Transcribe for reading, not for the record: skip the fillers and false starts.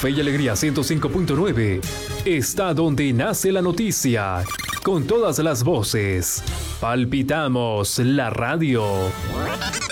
Fe y Alegría 105.9 está donde nace la noticia, con todas las voces. Palpitamos la radio.